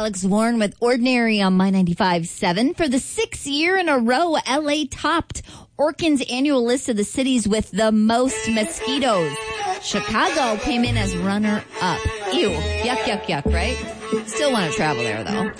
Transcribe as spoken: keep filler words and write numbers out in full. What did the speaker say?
Alex Warren with Ordinary on My ninety-five point seven. For the sixth year in a row, L A topped Orkin's annual list of the cities with the most mosquitoes. Chicago came in as runner-up. Ew. Yuck, yuck, yuck, right? Still want to travel there, though.